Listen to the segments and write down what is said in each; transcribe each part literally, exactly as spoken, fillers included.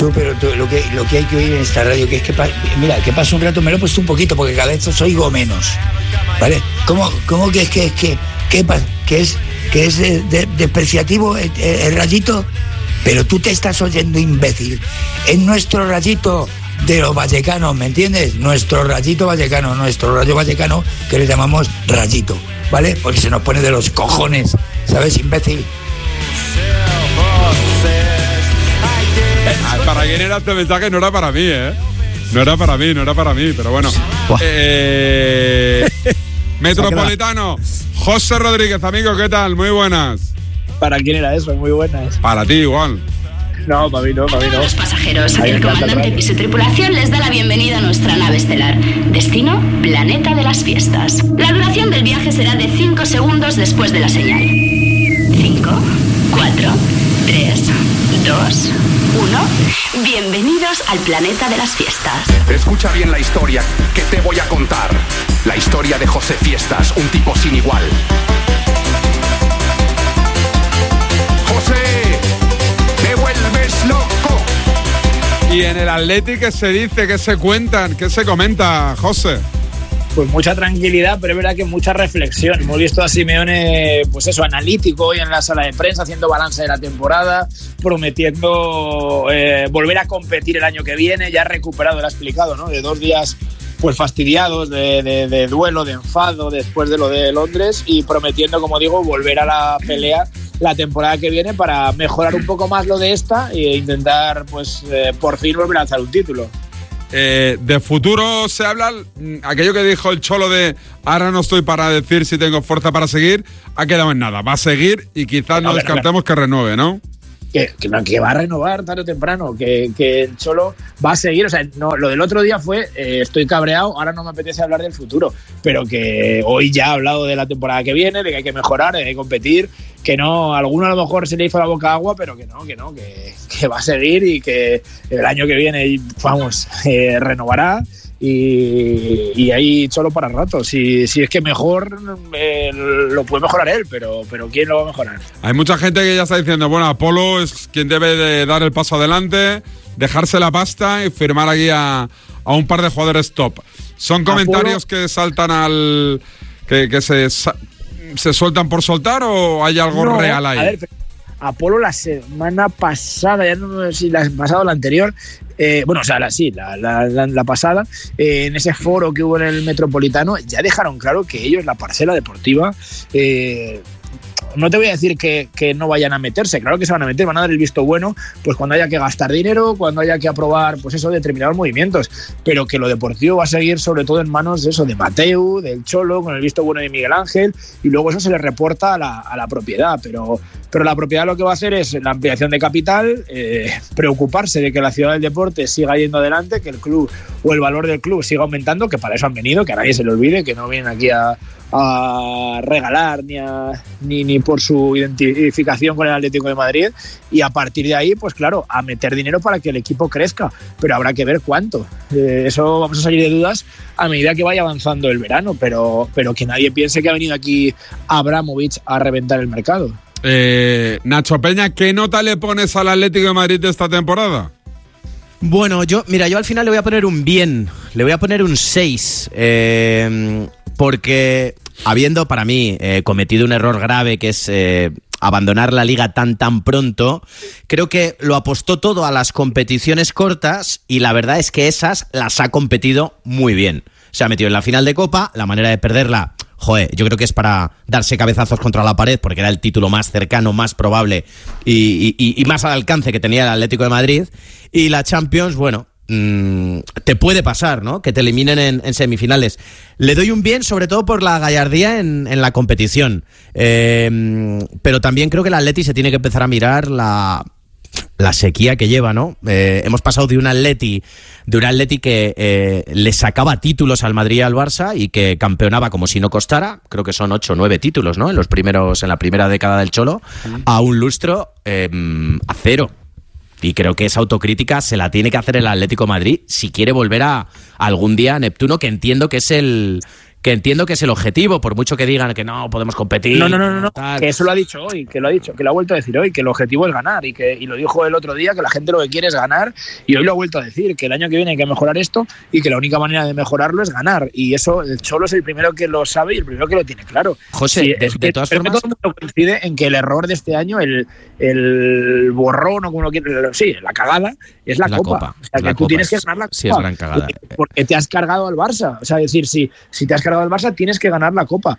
Tú, pero tú, lo, que, lo que hay que oír en esta radio, que es que, mira, que pasa un rato, me lo he puesto un poquito, porque cada vez os oigo menos, ¿vale? ¿Cómo, cómo que es que, que, que, que es, que es de, de, despreciativo el, el rayito? Pero tú te estás oyendo, imbécil. Es nuestro rayito de los vallecanos, ¿me entiendes? Nuestro rayito vallecano, nuestro rayo vallecano, que le llamamos rayito, ¿vale? Porque se nos pone de los cojones, ¿sabes, imbécil? ¿Para quién era este mensaje? No era para mí, ¿eh? No era para mí, no era para mí, pero bueno. Eh, Metropolitano, José Rodríguez, amigo, ¿qué tal? Muy buenas. ¿Para quién era eso? Muy buenas. Para ti igual. No, para mí no, para mí no. A los pasajeros, el comandante y su tripulación les da la bienvenida a nuestra nave estelar. Destino, Planeta de las Fiestas. La duración del viaje será de cinco segundos después de la señal. cinco, cuatro, tres, dos, uno. Bienvenidos al Planeta de las Fiestas. Escucha bien la historia que te voy a contar. La historia de José Fiestas, un tipo sin igual. José, me vuelves loco. Y en el Atleti, ¿qué se dice? ¿Qué se cuentan? ¿Qué se comenta, José? Pues mucha tranquilidad, pero es verdad que mucha reflexión. Hemos visto a Simeone, pues eso, analítico hoy en la sala de prensa, haciendo balance de la temporada, prometiendo eh, volver a competir el año que viene. Ya ha recuperado, lo ha explicado, ¿no? De dos días pues fastidiados, de, de, de duelo, de enfado después de lo de Londres, y prometiendo, como digo, volver a la pelea la temporada que viene para mejorar un poco más lo de esta e intentar, pues, eh, por fin volver a alzar un título. Eh, de futuro se habla, aquello que dijo el Cholo de ahora no estoy para decir si tengo fuerza para seguir, ha quedado en nada, va a seguir y quizás no, no descartemos que renueve, ¿no? Que, que, que va a renovar tarde o temprano, que, que el Cholo va a seguir. O sea, no, lo del otro día fue eh, estoy cabreado, ahora no me apetece hablar del futuro, pero que hoy ya ha hablado de la temporada que viene, de que hay que mejorar, de que hay que competir, que no, a alguno a lo mejor se le hizo la boca agua, pero que no, que no, que, que va a seguir y que el año que viene, vamos, eh, renovará. Y, y ahí solo para rato. Si, si es que mejor eh, lo puede mejorar él, pero, pero ¿quién lo va a mejorar? Hay mucha gente que ya está diciendo, bueno, Apolo es quien debe de dar el paso adelante, dejarse la pasta y firmar aquí a, a un par de jugadores top. ¿Son comentarios Apolo, que saltan al... que, que se, se sueltan por soltar o hay algo no, real ahí? A ver, Apolo la semana pasada, ya no sé si la pasada o la anterior, eh, bueno, o sea, la, sí, la, la, la, la pasada, eh, en ese foro que hubo en el Metropolitano, ya dejaron claro que ellos, la parcela deportiva, eh, no te voy a decir que, que no vayan a meterse, claro que se van a meter, van a dar el visto bueno, pues cuando haya que gastar dinero, cuando haya que aprobar, pues eso, determinados movimientos, pero que lo deportivo va a seguir sobre todo en manos de eso, de Mateu, del Cholo, con el visto bueno de Miguel Ángel, y luego eso se le reporta a la, a la propiedad, pero, pero la propiedad lo que va a hacer es la ampliación de capital, eh, preocuparse de que la ciudad del deporte siga yendo adelante, que el club o el valor del club siga aumentando, que para eso han venido, que a nadie se le olvide, que no vienen aquí a a regalar ni, a, ni, ni por su identificación con el Atlético de Madrid, y a partir de ahí, pues claro, a meter dinero para que el equipo crezca, pero habrá que ver cuánto. Eh, eso vamos a salir de dudas a medida que vaya avanzando el verano, pero, pero que nadie piense que ha venido aquí Abramovich a reventar el mercado. Eh, Nacho Peña, ¿qué nota le pones al Atlético de Madrid de esta temporada? Bueno, yo, mira, yo al final le voy a poner un bien, le voy a poner un seis, eh, porque habiendo para mí eh, cometido un error grave que es eh, abandonar la liga tan tan pronto, creo que lo apostó todo a las competiciones cortas y la verdad es que esas las ha competido muy bien. Se ha metido en la final de Copa, la manera de perderla, joder, yo creo que es para darse cabezazos contra la pared porque era el título más cercano, más probable y, y, y más al alcance que tenía el Atlético de Madrid. Y la Champions, bueno, mmm, te puede pasar, ¿no? Que te eliminen en, en semifinales. Le doy un bien, sobre todo por la gallardía en, en la competición. Eh, pero también creo que el Atleti se tiene que empezar a mirar la... la sequía que lleva, ¿no? Eh, hemos pasado de un Atleti, de un Atleti que eh, le sacaba títulos al Madrid y al Barça y que campeonaba como si no costara, creo que son ocho o nueve títulos, ¿no? En los primeros, en la primera década del Cholo, a un lustro eh, a cero. Y creo que esa autocrítica se la tiene que hacer el Atlético de Madrid si quiere volver a algún día a Neptuno, que entiendo que es el que entiendo que es el objetivo, por mucho que digan que no podemos competir. No, no, no, no, no. Tal. Que eso lo ha dicho hoy, que lo ha dicho, que lo ha vuelto a decir hoy, que el objetivo es ganar y que y lo dijo el otro día, que la gente lo que quiere es ganar y hoy lo ha vuelto a decir, que el año que viene hay que mejorar esto y que la única manera de mejorarlo es ganar y eso el Cholo es el primero que lo sabe y el primero que lo tiene claro. José, sí, de, es de que, todas pero formas... que todo el mundo coincide en que el error de este año, el, el borrón o como lo quieras, sí, la cagada, es la, la copa. copa. O sea, que La tú copa tienes que es, ganar la copa. sí, es gran cagada. Porque, porque te has cargado al Barça. O sea, es decir, si, si te has cargado al Barça, tienes que ganar la copa.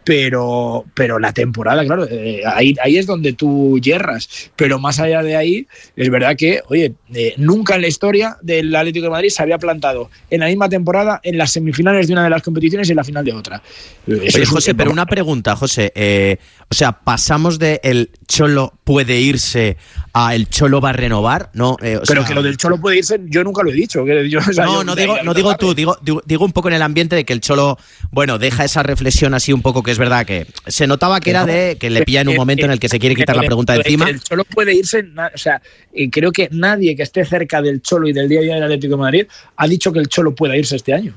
Pero, pero la temporada, claro, eh, ahí, ahí es donde tú yerras. Pero más allá de ahí, es verdad que, oye, eh, nunca en la historia del Atlético de Madrid se había plantado en la misma temporada en las semifinales de una de las competiciones y en la final de otra. Eso Oye, es José, un- pero una pregunta, José. Eh, o sea, pasamos de el Cholo puede irse a el Cholo va a renovar, ¿no? Eh, o Pero sea, que lo del Cholo puede irse, yo nunca lo he dicho. Que yo, o sea, no, yo- no de digo, ahí a no lo digo tarde. tú, digo, digo, digo un poco en el ambiente de que el Cholo, bueno, deja esa reflexión así un poco que es verdad que se notaba que era de que le pilla en un momento en el que se quiere quitar la pregunta de encima. El Cholo puede irse, na- o sea, y creo que nadie que esté cerca del Cholo y del día a día del Atlético de Madrid ha dicho que el Cholo pueda irse este año.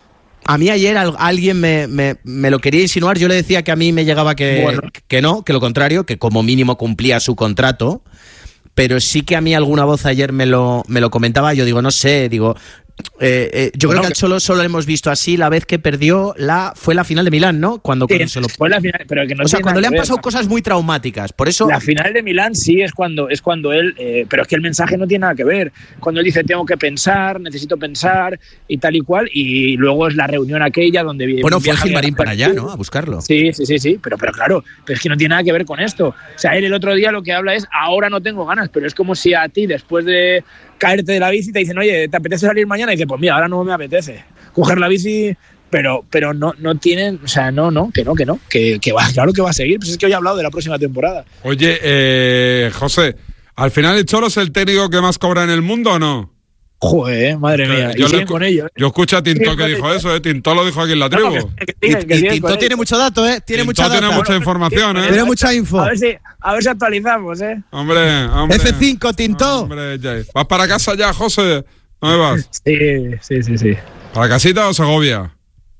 A mí ayer al- alguien me, me, me lo quería insinuar, yo le decía que a mí me llegaba que, Bueno. que no, que lo contrario, que como mínimo cumplía su contrato, pero sí que a mí alguna voz ayer me lo, me lo comentaba, yo digo, no sé, digo... Eh, eh, yo Bueno, creo que al que- Cholo solo lo hemos visto así la vez que perdió la fue la final de Milán, ¿no? Cuando, Sí, cuando se lo- fue la final, pero que no o sea, tiene cuando le nada han que ver. pasado cosas muy traumáticas, por eso La final de Milán sí es cuando es cuando él, eh, pero es que el mensaje no tiene nada que ver. Cuando él dice tengo que pensar, necesito pensar y tal y cual, y luego es la reunión aquella donde vi- bueno, fue viaja Gilmarín para allá, Gilmarín. ¿no? A buscarlo. Sí, sí, sí, sí, pero, pero claro, pero es que no tiene nada que ver con esto. O sea, él el otro día lo que habla es, ahora no tengo ganas, pero es como si a ti, después de caerte de la bici, te dicen, oye, ¿te apetece salir mañana? Y dices, pues mira, ahora no me apetece. Coger la bici, pero, pero no, no tienen, o sea, no, no, que no, que no, que, que va, claro que va a seguir. Pues es que hoy he hablado de la próxima temporada. Oye, eh, José, ¿al final el Cholo es el técnico que más cobra en el mundo o no? Joder, madre mía, Yo, y le- siguen con ello. ¿eh? yo escuché a Tintó Siguen que con dijo ello. eso, ¿eh? Tintó lo dijo aquí en la tribu. No, que- que siguen, que Y, siguen Tinto con tiene ello. mucho dato, ¿eh? Tiene Tintó mucha tiene data. mucha información, ¿eh? Tiene mucha info. A ver si, a ver si actualizamos, ¿eh? Hombre, hombre. F cinco, Tinto. Hombre, ya. ¿Vas para casa ya, José? ¿Dónde vas? Sí, sí, sí, sí. ¿Para casita o Segovia?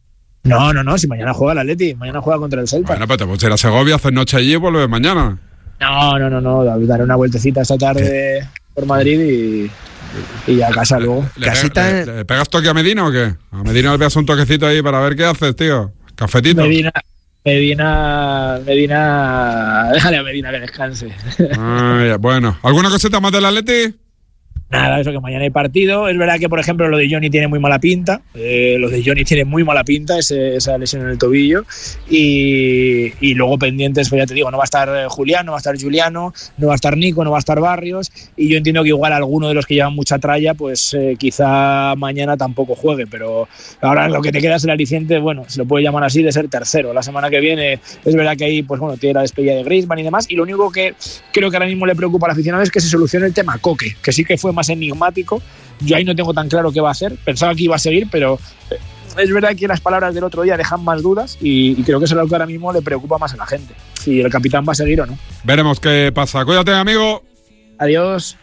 No, no, no, si mañana juega el Atleti, mañana juega contra el Celta. Bueno, pues te puedes ir a Segovia, hacer noche allí y vuelves mañana. No, no, no, no, daré una vueltecita esta tarde por Madrid y, y ya a casa luego. ¿Le, Casita le- en- le pegas toque a Medina o qué? A Medina le pegas un toquecito ahí para ver qué haces, tío. Cafetito. Medina, Medina, Medina, déjale a Medina que descanse. Ah, ya, bueno, ¿alguna cosita más del Atleti? Nada, eso que mañana hay partido. Es verdad que, por ejemplo, lo de Johnny tiene muy mala pinta. Eh, lo de Johnny tiene muy mala pinta, ese- esa lesión en el tobillo. Y, y luego pendientes, pues ya te digo, no va a estar eh, Julián, no va a estar Juliano, no va a estar Nico, no va a estar Barrios. Y yo entiendo que igual alguno de los que llevan mucha tralla, pues eh, quizá mañana tampoco juegue. Pero ahora lo que te queda es el aliciente, bueno, se lo puede llamar así, de ser tercero. La semana que viene es verdad que ahí, pues bueno, tiene la despedida de Griezmann y demás. Y lo único que creo que ahora mismo le preocupa al aficionado es que se solucione el tema Coque, que sí que fue más enigmático. Yo ahí no tengo tan claro qué va a hacer. Pensaba que iba a seguir, pero eh, es verdad que las palabras del otro día dejan más dudas y, y creo que eso es lo que ahora mismo le preocupa más a la gente. Si el capitán va a seguir o no. Veremos qué pasa. Cuídate, amigo. Adiós.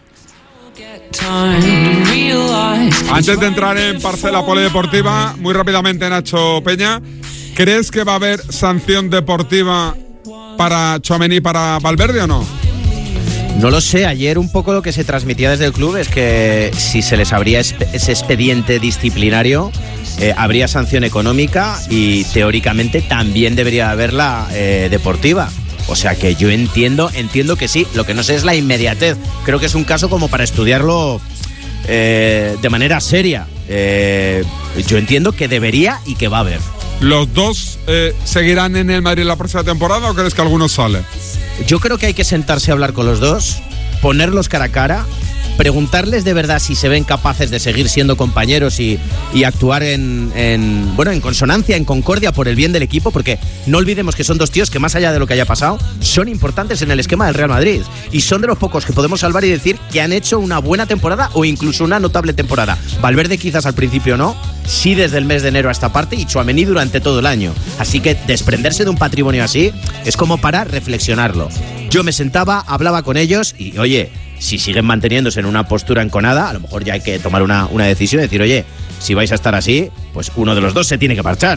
Antes de entrar en parcela polideportiva, muy rápidamente, Nacho Peña, ¿crees que va a haber sanción deportiva para Tchouaméni y para Valverde o no? No lo sé, ayer un poco lo que se transmitía desde el club es que si se les abría espe- ese expediente disciplinario, eh, habría sanción económica y teóricamente también debería haberla eh, deportiva. O sea que yo entiendo, entiendo que sí, lo que no sé es la inmediatez. Creo que es un caso como para estudiarlo eh, de manera seria. Eh, yo entiendo que debería y que va a haber. ¿Los dos eh, seguirán en el Madrid la próxima temporada o crees que alguno sale? Yo creo que hay que sentarse a hablar con los dos, ponerlos cara a cara, preguntarles de verdad si se ven capaces de seguir siendo compañeros y, y actuar en, en, bueno, en consonancia, en concordia por el bien del equipo, porque no olvidemos que son dos tíos que más allá de lo que haya pasado, son importantes en el esquema del Real Madrid y son de los pocos que podemos salvar y decir que han hecho una buena temporada o incluso una notable temporada. Valverde quizás al principio no, sí desde el mes de enero a esta parte y Tchouaméni durante todo el año. Así que desprenderse de un patrimonio así es como para reflexionarlo. Yo me sentaba, hablaba con ellos y, oye, si siguen manteniéndose en una postura enconada, a lo mejor ya hay que tomar una, una decisión y decir, oye, si vais a estar así, pues uno de los dos se tiene que marchar.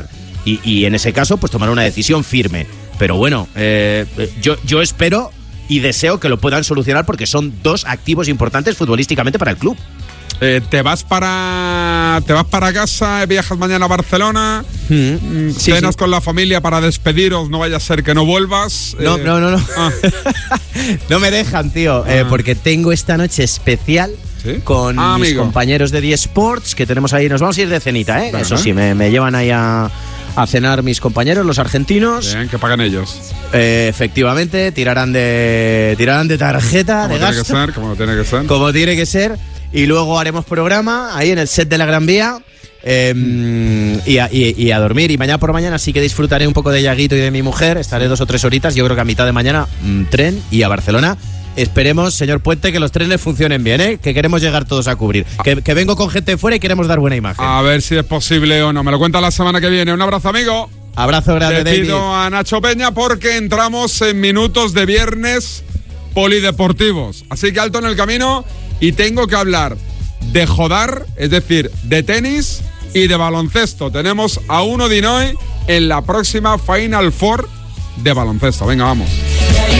y, y en ese caso, pues tomar una decisión firme. Pero bueno, eh, yo, yo espero y deseo que lo puedan solucionar porque son dos activos importantes futbolísticamente para el club. Eh, ¿Te vas para te vas para casa, viajas mañana a Barcelona, Mm, sí, cenas sí. con la familia para despediros, no vaya a ser que no vuelvas? No, eh, no, no, no. ah. No me dejan, tío, eh, Ah. porque tengo esta noche especial ¿Sí? con Ah, mis amigo. compañeros de The Sports, que tenemos ahí, nos vamos a ir de cenita, ¿eh? Claro. Eso sí, me, me llevan ahí a, a cenar mis compañeros, los argentinos. Bien, que paguen ellos. Eh, efectivamente, tirarán de tirarán de tarjeta, Como de tiene que gasto, ser, como tiene que ser. como tiene que ser. Y luego haremos programa ahí en el set de la Gran Vía. eh, y, a, y- y a dormir. Y mañana por mañana sí que disfrutaré un poco de Yaguito y de mi mujer. Estaré dos o tres horitas. Yo creo que a mitad de mañana, mm, tren y a Barcelona. Esperemos, señor Puente, que los trenes funcionen bien, ¿eh? Que queremos llegar todos a cubrir. Que, que vengo con gente fuera y queremos dar buena imagen. A ver si es posible o no. Me lo cuenta la semana que viene. Un abrazo, amigo. Abrazo grande, Le David. pido a Nacho Peña porque entramos en minutos de viernes polideportivos. Así que alto en el camino y tengo que hablar de jodar, es decir, de tenis y de baloncesto. Tenemos a uno Dinoy en la próxima Final Four de baloncesto. Venga, vamos.